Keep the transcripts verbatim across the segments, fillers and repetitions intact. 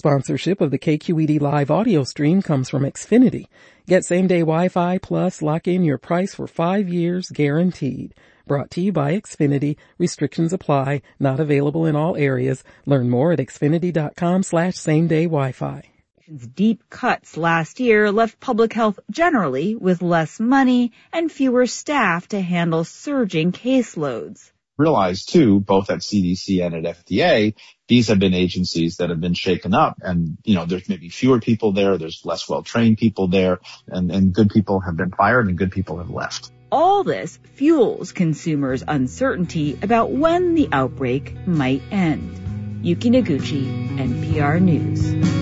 Sponsorship of the K Q E D live audio stream comes from Xfinity. Get same-day Wi-Fi plus lock in your price for five years guaranteed. Brought to you by Xfinity. Restrictions apply. Not available in all areas. Learn more at xfinity.com slash same-day Wi-Fi. Deep cuts last year left public health generally with less money and fewer staff to handle surging caseloads. Realize, too, both at C D C and at F D A, these have been agencies that have been shaken up. And, you know, there's maybe fewer people there, there's less well-trained people there, and, and good people have been fired and good people have left. All this fuels consumers' uncertainty about when the outbreak might end. Yuki Noguchi, N P R News.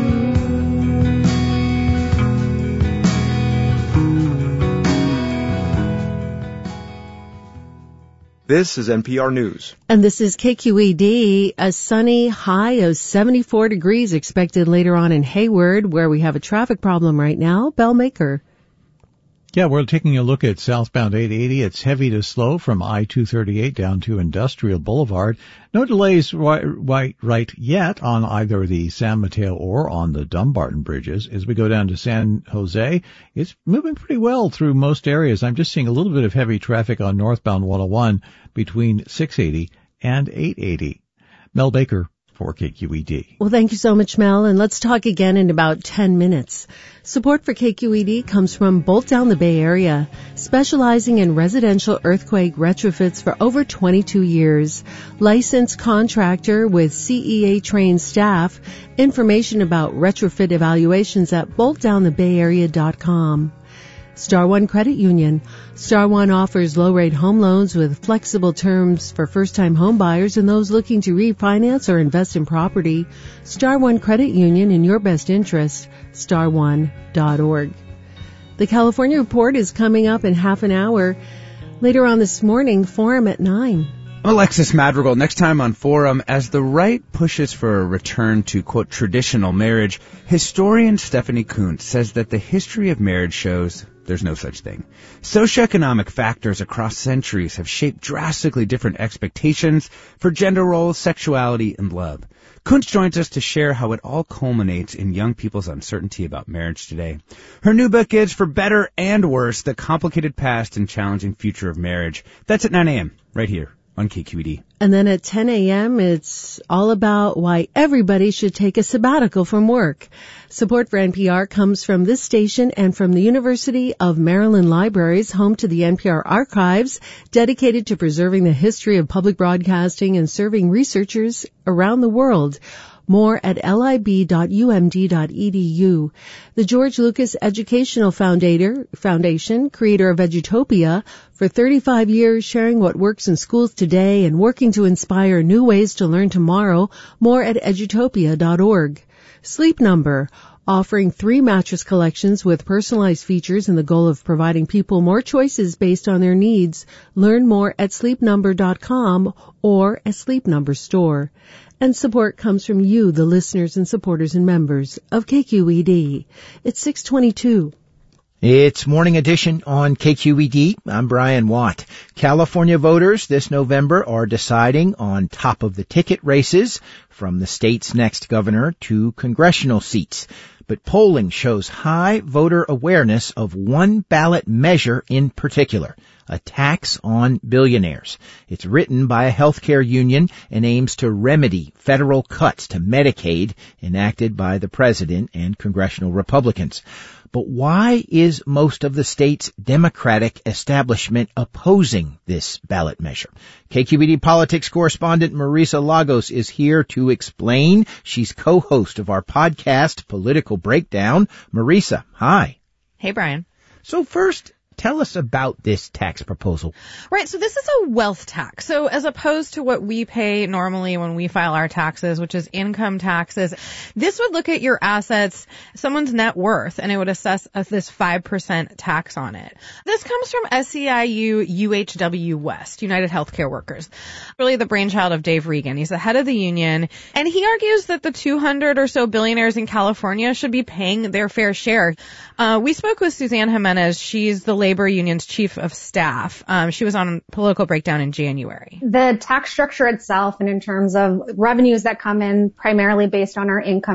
This is N P R News. And this is K Q E D. A sunny high of seventy-four degrees expected later on in Hayward, where we have a traffic problem right now. Bell Maker. Yeah, we're taking a look at southbound eight eighty. It's heavy to slow from I two thirty-eight down to Industrial Boulevard. No delays right, right, right yet on either the San Mateo or on the Dumbarton bridges. As we go down to San Jose, it's moving pretty well through most areas. I'm just seeing a little bit of heavy traffic on northbound one oh one between six eighty and eight eighty. Mel Baker for K Q E D. Well, thank you so much, Mel, and let's talk again in about ten minutes. Support for K Q E D comes from Bolt Down the Bay Area, specializing in residential earthquake retrofits for over twenty-two years. Licensed contractor with C E A-trained staff. Information about retrofit evaluations at bolt down the bay area dot com. Star One Credit Union. Star One offers low-rate home loans with flexible terms for first-time home buyers and those looking to refinance or invest in property. Star One Credit Union, in your best interest, star one dot org. The California Report is coming up in half an hour. Later on this morning, Forum at nine. Alexis Madrigal, next time on Forum, as the right pushes for a return to, quote, traditional marriage, historian Stephanie Kuntz says that the history of marriage shows there's no such thing. Socioeconomic factors across centuries have shaped drastically different expectations for gender roles, sexuality, and love. Kuntz joins us to share how it all culminates in young people's uncertainty about marriage today. Her new book is For Better and Worse, The Complicated Past and Challenging Future of Marriage. That's at nine a.m. right here on K Q E D. And then at ten a.m., it's all about why everybody should take a sabbatical from work. Support for N P R comes from this station and from the University of Maryland Libraries, home to the N P R Archives, dedicated to preserving the history of public broadcasting and serving researchers around the world. More at lib dot u m d dot e d u. The George Lucas Educational Foundation, creator of Edutopia, for thirty-five years sharing what works in schools today and working to inspire new ways to learn tomorrow. More at edutopia dot org. Sleep Number, offering three mattress collections with personalized features and the goal of providing people more choices based on their needs. Learn more at sleep number dot com or a Sleep Number store. And support comes from you, the listeners and supporters and members of K Q E D. It's six twenty-two. It's Morning Edition on K Q E D. I'm Brian Watt. California voters this November are deciding on top-of-the-ticket races from the state's next governor to congressional seats. But polling shows high voter awareness of one ballot measure in particular, a tax on billionaires. It's written by a healthcare union and aims to remedy federal cuts to Medicaid enacted by the president and congressional Republicans. But why is most of the state's Democratic establishment opposing this ballot measure? K Q E D politics correspondent Marisa Lagos is here to explain. She's co-host of our podcast, Political Breakdown. Marisa, hi. Hey, Brian. So first, tell us about this tax proposal. Right, so this is a wealth tax. So as opposed to what we pay normally when we file our taxes, which is income taxes, this would look at your assets, someone's net worth, and it would assess this five percent tax on it. This comes from S E I U U H W West, United Healthcare Workers, really the brainchild of Dave Regan. He's the head of the union, and he argues that the two hundred or so billionaires in California should be paying their fair share. Uh, we spoke with Suzanne Jimenez. She's the labor union's chief of staff. Um, she was on Political Breakdown in January. The tax structure itself, and in terms of revenues that come in primarily based on our income